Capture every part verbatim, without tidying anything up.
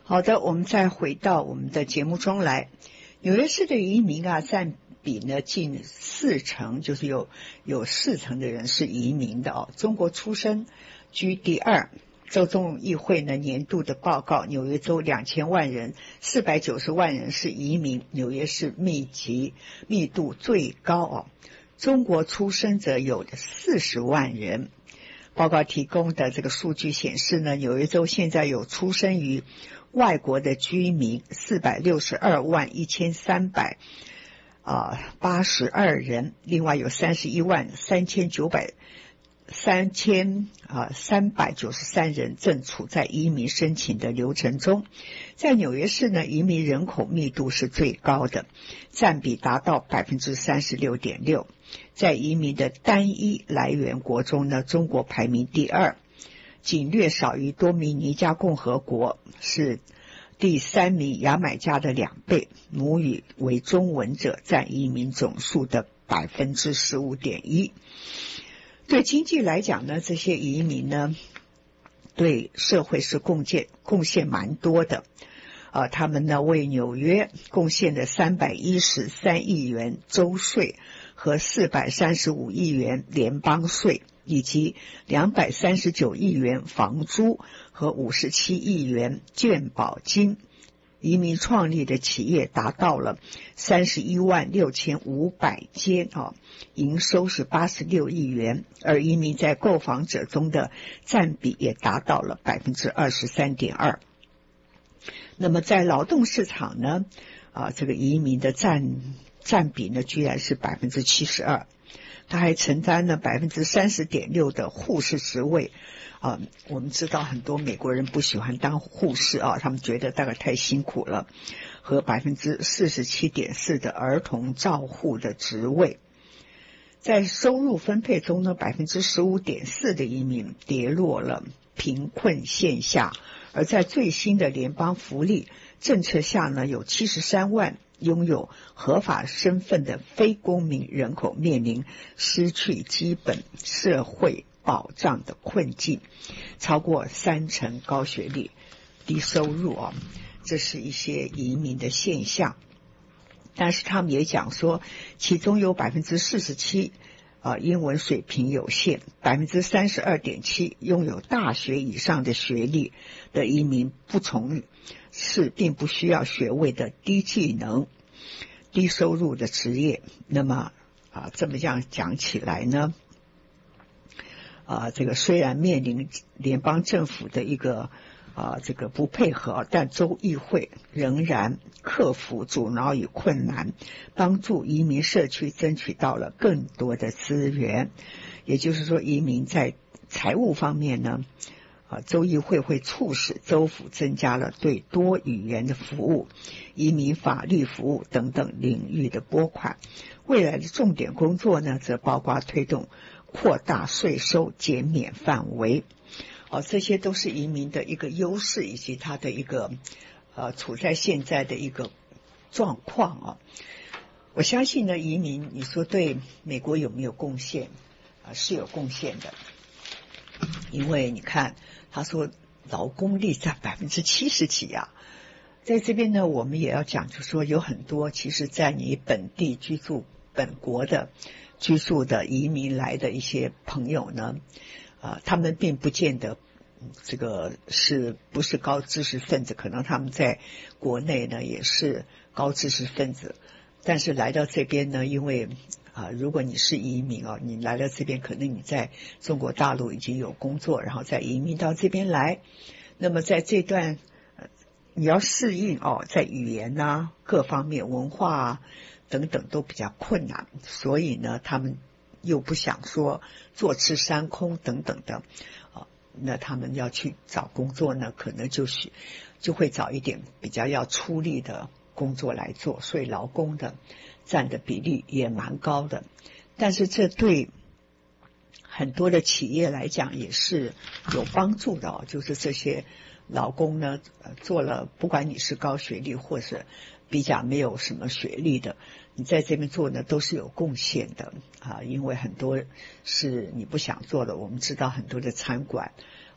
好的，我们再回到我们的节目中来。纽约市的移民啊，占比呢近四成，就是有有四成的人是移民的哦。中国出生居第二。州众议会呢年度的报告，纽约州两千万人，四百九十万人是移民，纽约市密集密度最高哦。中国出生者有四十万人。报告提供的这个数据显示呢，纽约州现在有出生于外国的居民四百六十二万一千三百啊八十二人，另外有三十一万三千九百三千啊三百九十三人正处在移民申请的流程中。在纽约市呢，移民人口密度是最高的，占比达到百分之三十六点六。在移民的单一来源国中呢，中国排名第二，仅略少于多米尼加共和国，是第三名牙买加的两倍。母语为中文者占移民总数的百分之十五点一。对经济来讲呢，这些移民呢，对社会是贡献贡献蛮多的。呃，他们呢为纽约贡献了三百一十三亿元州税和四百三十五亿元联邦税，以及两百三十九亿元房租和五十七亿元健保金。移民创立的企业达到了三十一万六千五百间哦，营收是八十六亿元，而移民在购房者中的占比也达到了百分之二十三点二。那么在劳动市场呢，啊，这个移民的占占比呢，居然是百分之七十二，他还承担了百分之三十点六的护士职位。啊，我们知道很多美国人不喜欢当护士啊，他们觉得大概太辛苦了，和百分之四十七点四的儿童照护的职位。在收入分配中呢，百分之十五点四的移民跌落了贫困线下，而在最新的联邦福利政策下呢，有七十三万拥有合法身份的非公民人口面临失去基本社会保障的困境，超过三成高学历、低收入啊，这是一些移民的现象。但是他们也讲说，其中有百分之四十七啊英文水平有限，百分之三十二点七拥有大学以上的学历的移民不从事并不需要学位的低技能、低收入的职业。那么啊，这么样讲起来呢？啊，这个虽然面临联邦政府的一个啊这个不配合，但州议会仍然克服阻挠与困难，帮助移民社区争取到了更多的资源。也就是说，移民在财务方面呢，啊，州议会会促使州府增加了对多语言的服务、移民法律服务等等领域的拨款。未来的重点工作呢，则包括推动扩大税收减免范围。哦，这些都是移民的一个优势，以及它的一个呃处在现在的一个状况啊。我相信呢，移民你说对美国有没有贡献啊？是有贡献的，因为你看他说劳工力占百分之七十几啊。在这边呢，我们也要讲，就说有很多其实在你本地居住本国的居住的移民来的一些朋友呢，啊，他们并不见得这个是不是高知识分子，可能他们在国内呢也是高知识分子，但是来到这边呢，因为啊，如果你是移民哦，你来到这边，可能你在中国大陆已经有工作，然后再移民到这边来，那么在这段你要适应哦，在语言啊各方面文化啊等等都比较困难，所以呢他们又不想说坐吃山空等等的啊，那他们要去找工作呢，可能就是就会找一点比较要出力的工作来做，所以劳工的占的比例也蛮高的。但是这对很多的企业来讲也是有帮助的哦，就是这些劳工呢，做了不管你是高学历或是比较没有什么学历的，你在这边做呢都是有贡献的啊，因为很多是你不想做的。我们知道很多的餐馆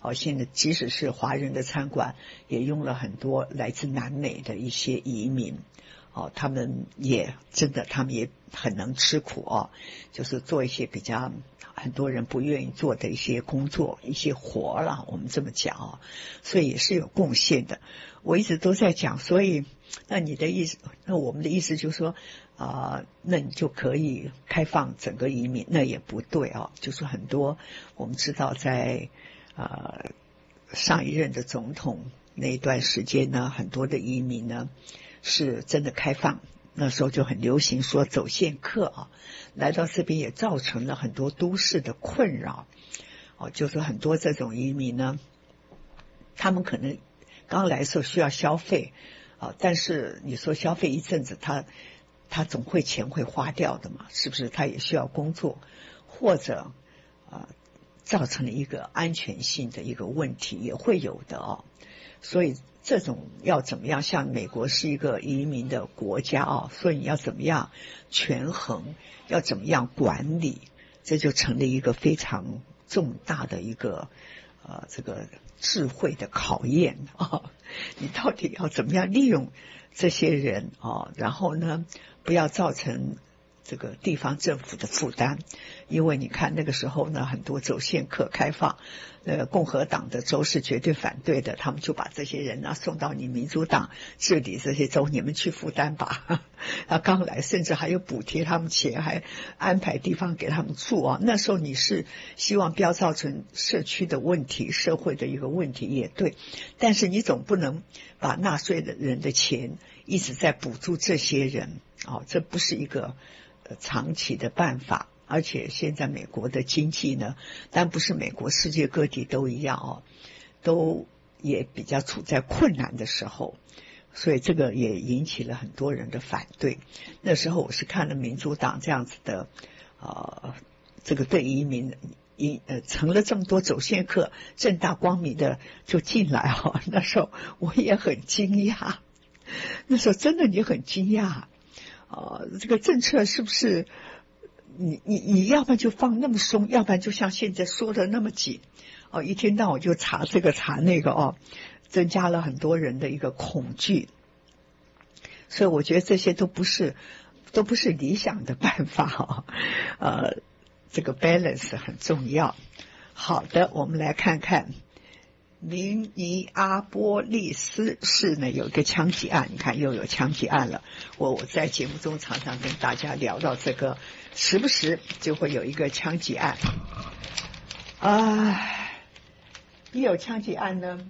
哦，现在即使是华人的餐馆，也用了很多来自南美的一些移民。哦，他们也真的，他们也很能吃苦哦，就是做一些比较很多人不愿意做的一些工作、一些活了，我们这么讲哦，所以也是有贡献的。我一直都在讲，所以那你的意思，那我们的意思就是说，啊、呃，那你就可以开放整个移民，那也不对哦，就是很多我们知道在呃上一任的总统那一段时间呢，很多的移民呢。是真的开放，那时候就很流行说走线客啊，来到这边也造成了很多都市的困扰哦，就是很多这种移民呢，他们可能刚来的时候需要消费啊，但是你说消费一阵子，他他总会钱会花掉的嘛，是不是？他也需要工作，或者啊造成了一个安全性的一个问题，也会有的哦，所以。这种要怎么样？像美国是一个移民的国家啊，所以你要怎么样权衡，要怎么样管理，这就成了一个非常重大的一个呃这个智慧的考验啊。你到底要怎么样利用这些人啊？然后呢，不要造成这个地方政府的负担，因为你看那个时候呢，很多走线客开放。呃，共和党的州是绝对反对的，他们就把这些人呢送到你民主党治理这些州，你们去负担吧。啊，刚来甚至还有补贴他们钱，还安排地方给他们住啊。那时候你是希望不要造成社区的问题、社会的一个问题，也对。但是你总不能把纳税人的钱一直在补助这些人啊，这不是一个呃长期的办法。而且现在美国的经济呢，但不是美国，世界各地都一样哦，都也比较处在困难的时候，所以这个也引起了很多人的反对。那时候我是看了民主党这样子的，呃，这个对移民移呃成了这么多走线客，正大光明的就进来哦。那时候我也很惊讶，那时候真的你很惊讶，呃，这个政策是不是？你你你要不然就放那么松，要不然就像现在说的那么紧哦，一天到晚就查这个查那个哦，增加了很多人的一个恐惧，所以我觉得这些都不是都不是理想的办法哦，呃，这个 balance 很重要。好的，我们来看看明尼阿波利斯市呢有一个枪击案，你看又有枪击案了。我我在节目中常常跟大家聊到这个，时不时就会有一个枪击案。啊，一有枪击案呢，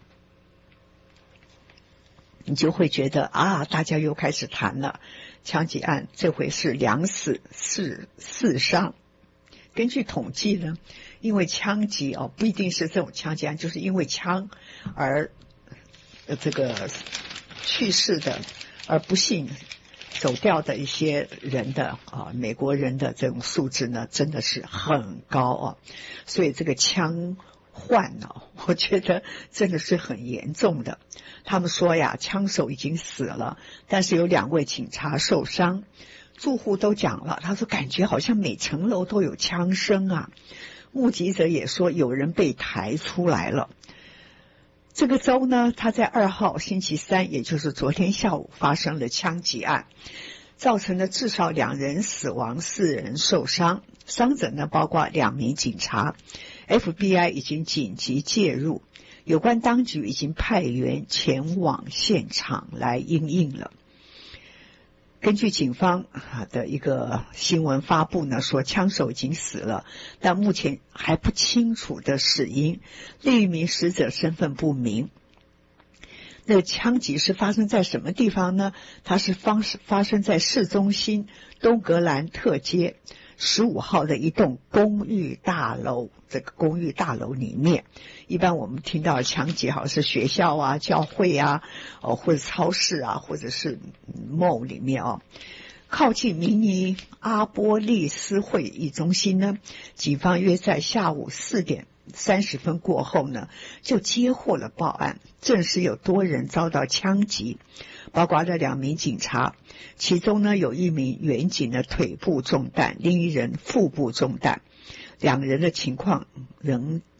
你就会觉得啊，大家又开始谈了。枪击案这回是两死四四伤。根据统计呢，因为枪击哦，不一定是这种枪击案，就是因为枪而呃这个去世的，而不幸走掉的一些人的啊，美国人的这种素质呢，真的是很高啊，所以这个枪患呢、哦，我觉得真的是很严重的。他们说呀，枪手已经死了，但是有两位警察受伤。住户都讲了，他说感觉好像每层楼都有枪声啊。目击者也说有人被抬出来了。这个州呢，他在二号星期三，也就是昨天下午发生了枪击案，造成了至少两人死亡，四人受伤。伤者呢，包括两名警察。F B I 已经紧急介入，有关当局已经派员前往现场来因应了。根据警方的一个新闻发布呢，说枪手已经死了，但目前还不清楚的死因，另一名死者身份不明。那个枪击是发生在什么地方呢？它是发发生在市中心东格兰特街十五号的一栋公寓大楼，这个公寓大楼里面，一般我们听到枪击好像是学校啊、教会啊，哦或者超市啊，或者是 mall 里面哦。靠近明尼阿波利斯会议中心呢，警方约在下午四点三十分过后呢，就接获了报案，证实有多人遭到枪击，包括了两名警察，其中呢有一名员警的腿部中弹，另一人腹部中弹，两人的情况仍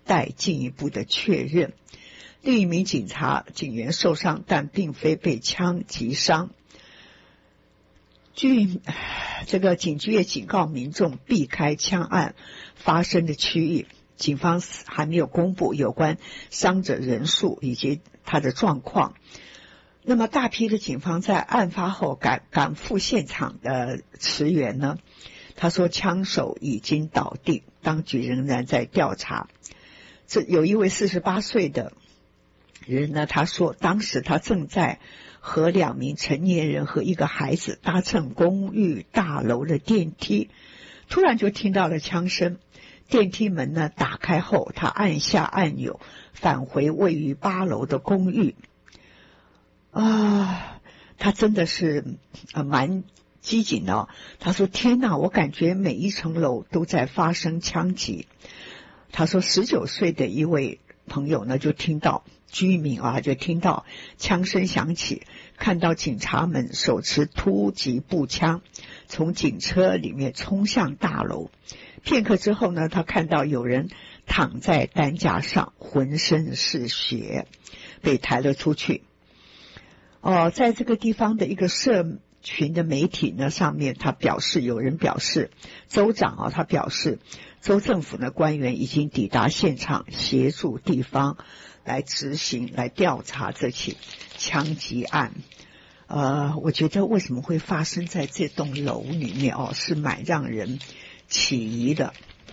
待进一步的确认。另一名警察警员受伤，但并非被枪击伤。据这个警局也警告民众避开枪案发生的区域，警方还没有公布有关伤者人数以及他的状况。那么大批的警方在案发后赶赶赴现场的驰援呢，他说枪手已经倒地，当局仍然在调查。这有一位四十八岁的人呢，他说当时他正在和两名成年人和一个孩子搭乘公寓大楼的电梯，突然就听到了枪声。电梯门呢打开后，他按下按钮返回位于八楼的公寓。啊，他真的是呃蛮机警的哦。他说天哪，我感觉每一层楼都在发生枪击。他说十九岁的一位朋友呢就听到居民啊就听到枪声响起，看到警察们手持突击步枪从警车里面冲向大楼。片刻之后呢，他看到有人躺在担架上，浑身是血，被抬了出去。哦，在这个地方的一个社群的媒体呢上面，他表示有人表示州长啊，他表示州政府的官员已经抵达现场，协助地方来执行来调查这起枪击案。呃，我觉得为什么会发生在这栋楼里面哦，是蛮让人起疑的。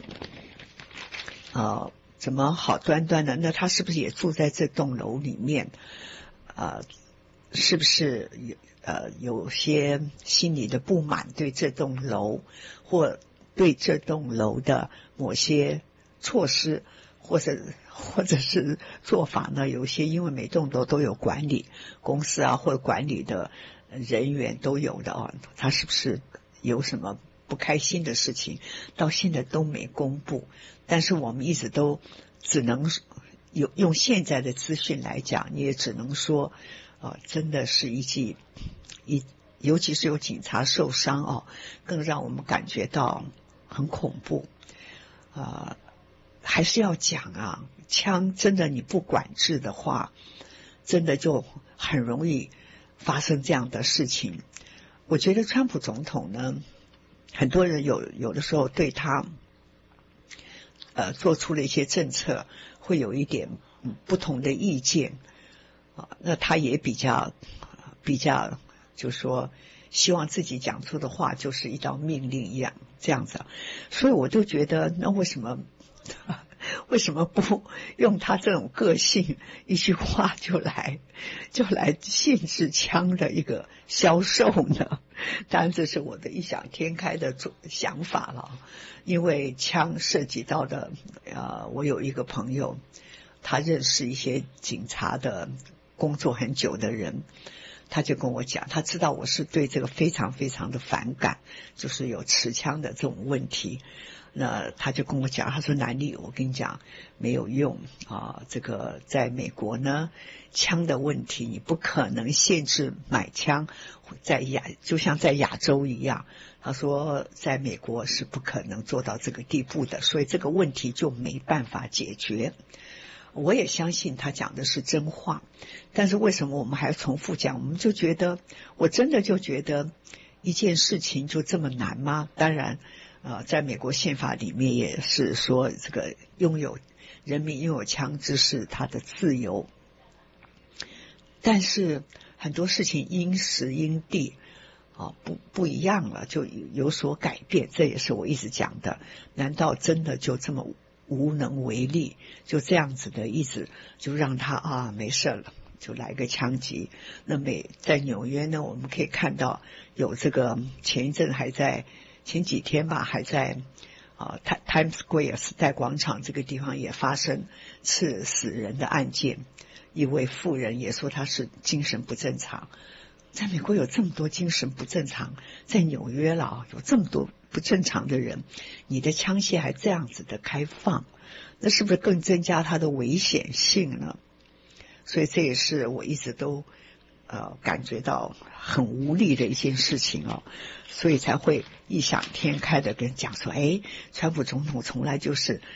呃，怎么好端端的？那他是不是也住在这栋楼里面？呃。是不是有呃有些心理的不满，对这栋楼或对这栋楼的某些措施或者或者是做法呢？有些因为每栋楼都有管理公司啊，或者管理的人员都有的啊，他是不是有什么不开心的事情？到现在都没公布，但是我们一直都只能有用现在的资讯来讲，你也只能说。哦，真的是一记一，尤其是有警察受伤哦，更让我们感觉到很恐怖。呃，还是要讲啊，枪真的你不管制的话，真的就很容易发生这样的事情。我觉得川普总统呢，很多人有有的时候对他呃做出了一些政策，会有一点不同的意见。啊，那他也比较比较就是说希望自己讲出的话就是一道命令一样这样子。所以我就觉得那为什么为什么不用他这种个性一句话就来就来限制枪的一个销售呢？当然这是我的异想天开的想法了，因为枪涉及到的呃，我有一个朋友他认识一些警察的工作很久的人，他就跟我讲，他知道我是对这个非常非常的反感，就是有持枪的这种问题。那他就跟我讲，他说南丽，我跟你讲没有用啊，这个在美国呢，枪的问题你不可能限制买枪，在亚就像在亚洲一样，他说在美国是不可能做到这个地步的，所以这个问题就没办法解决。我也相信他讲的是真话，但是为什么我们还要重复讲？我们就觉得，我真的就觉得一件事情就这么难吗？当然呃，在美国宪法里面也是说，这个拥有人民拥有枪支是他的自由，但是很多事情因时因地啊不不一样了，就有所改变，这也是我一直讲的。难道真的就这么无能为力，就这样子的一直就让他啊没事了，就来个枪击？那美在纽约呢，我们可以看到有这个前一阵还在前几天吧，还在啊 Times Square 时代广场这个地方也发生刺死人的案件，一位妇人也说她是精神不正常。在美国有这么多精神不正常，在纽约了有这么多不正常的人，你的枪械还这样子的开放，那是不是更增加它的危险性呢？所以这也是我一直都呃感觉到很无力的一件事情哦，所以才会异想天开的跟讲说，哎，川普总统从来就是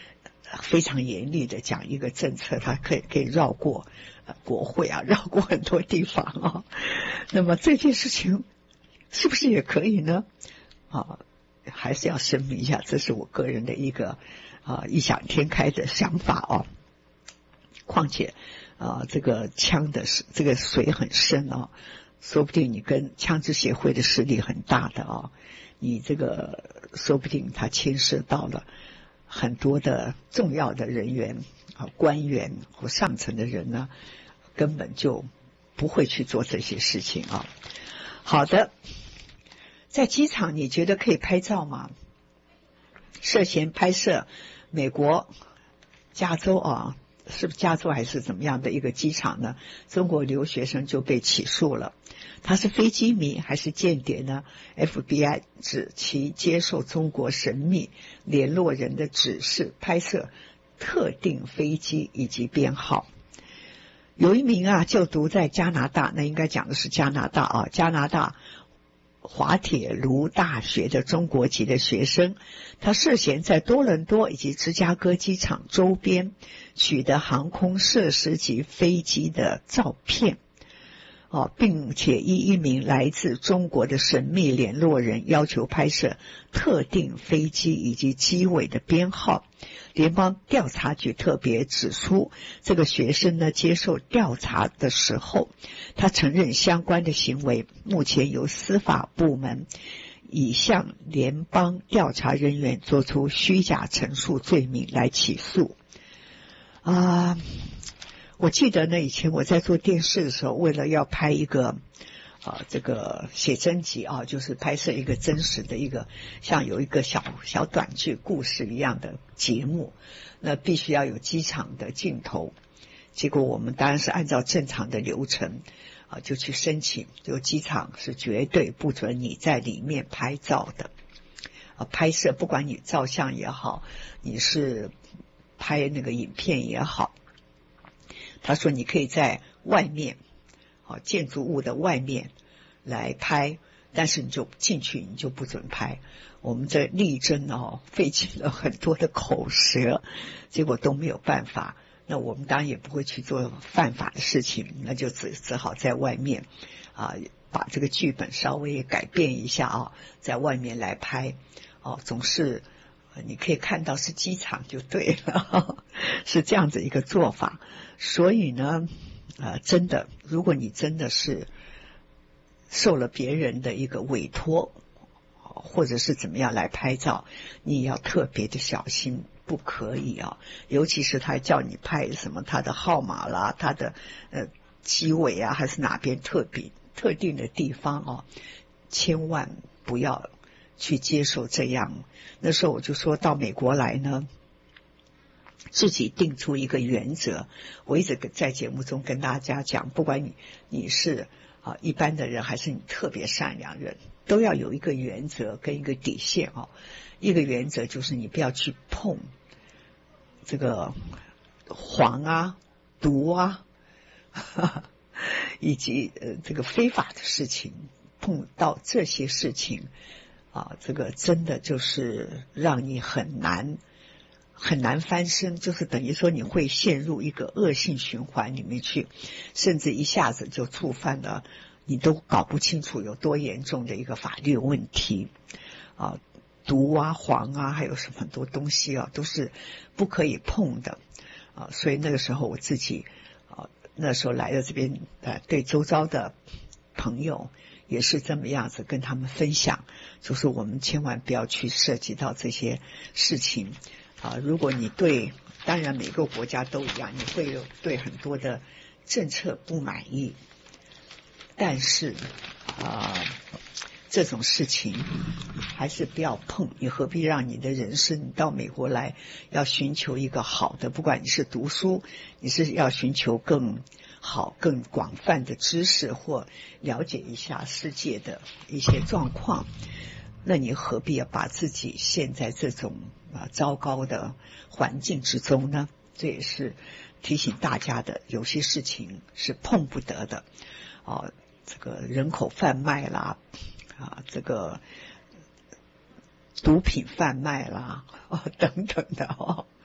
非常严厉的讲一个政策，他可以可以绕过呃国会啊，绕过很多地方啊。那么这件事情是不是也可以呢？啊，还是要声明一下，这是我个人的一个啊异想天开的想法哦。况且啊，这个枪的这个水很深啊，说不定你跟枪支协会的势力很大的啊，你这个说不定它牵涉到了很多的重要的人员啊，官员或上层的人呢，根本就不会去做这些事情啊。好的，在机场你觉得可以拍照吗？涉嫌拍摄美国加州啊，是不是加州还是怎么样的一个机场呢？中国留学生就被起诉了。他是飞机迷还是间谍呢？ F B I 指其接受中国神秘联络人的指示，拍摄特定飞机以及编号。有一名啊就读在加拿大，那应该讲的是加拿大啊，加拿大滑铁卢大学的中国籍的学生，他涉嫌在多伦多以及芝加哥机场周边取得航空设施及飞机的照片，哦，并且依一名来自中国的神秘联络人要求拍摄特定飞机以及机尾的编号。联邦调查局特别指出，这个学生呢接受调查的时候，他承认相关的行为，目前由司法部门已向联邦调查人员做出虚假陈述罪名来起诉。啊，我记得呢，以前我在做电视的时候，为了要拍一个啊，这个写真集啊，就是拍摄一个真实的一个像有一个小小短剧故事一样的节目，那必须要有机场的镜头。结果我们当然是按照正常的流程啊，就去申请，就机场是绝对不准你在里面拍照的啊，拍摄不管你照相也好，你是拍那个影片也好，他说你可以在外面啊建筑物的外面来拍，但是你就进去你就不准拍。我们这力争哦，费尽了很多的口舌，结果都没有办法。那我们当然也不会去做犯法的事情，那就只只好在外面啊，把这个剧本稍微改变一下啊，在外面来拍哦，总是你可以看到是机场就对了，是这样子一个做法。所以呢，呃，真的，如果你真的是受了别人的一个委托，或者是怎么样来拍照，你也要特别的小心，不可以啊！尤其是他叫你拍什么他的号码啦，他的呃机尾啊，还是哪边特别特定的地方啊，千万不要去接受这样。那时候我就说到美国来呢，自己定出一个原则。我一直在节目中跟大家讲，不管你你是啊一般的人，还是你特别善良人，都要有一个原则跟一个底线啊。一个原则就是你不要去碰这个黄啊、毒啊，呵呵以及呃这个非法的事情。碰到这些事情啊，这个真的就是让你很难很难翻身，就是等于说你会陷入一个恶性循环里面去，甚至一下子就触犯了你都搞不清楚有多严重的一个法律问题啊，毒啊、黄啊，还有什么很多东西啊，都是不可以碰的啊。所以那个时候我自己啊，那时候来到这边，呃，对周遭的朋友也是这么样子跟他们分享，就是我们千万不要去涉及到这些事情啊。如果你对，当然每个国家都一样，你会有对很多的政策不满意，但是啊，这种事情还是不要碰。你何必让你的人生，你到美国来要寻求一个好的，不管你是读书，你是要寻求更好更广泛的知识，或了解一下世界的一些状况，那你何必要把自己陷在这种啊糟糕的环境之中呢？这也是提醒大家的，有些事情是碰不得的啊，这个人口贩卖啦，啊，这个毒品贩卖啦，哦，等等的哦，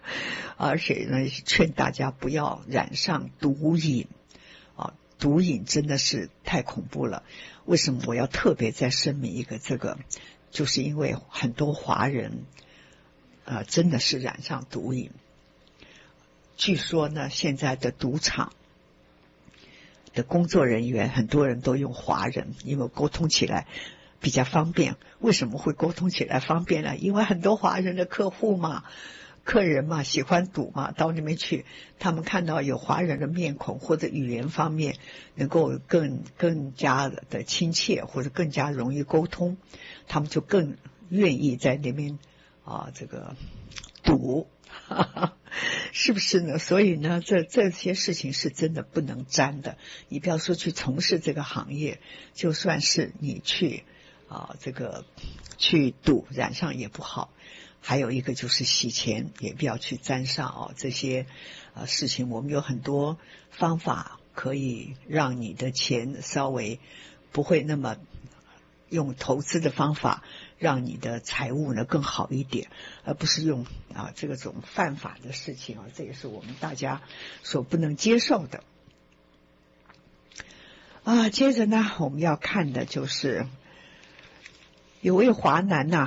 而且呢，劝大家不要染上毒瘾啊，毒瘾真的是太恐怖了。为什么我要特别再声明一个这个？就是因为很多华人呃真的是染上毒瘾。据说呢，现在的赌场的工作人员很多人都用华人，因为沟通起来比较方便。为什么会沟通起来方便呢？因为很多华人的客户嘛，客人嘛，喜欢赌嘛，到那边去，他们看到有华人的面孔或者语言方面能够更更加的亲切，或者更加容易沟通，他们就更愿意在那边啊这个赌。是不是呢？所以呢，这这些事情是真的不能沾的。你不要说去从事这个行业，就算是你去啊，这个去赌染上也不好。还有一个就是洗钱，也不要去沾上啊这些啊事情。我们有很多方法可以让你的钱稍微不会那么用投资的方法。让你的财务呢更好一点，而不是用啊这个种犯法的事情啊，这也是我们大家所不能接受的啊。接着呢，我们要看的就是有位华男呐、啊。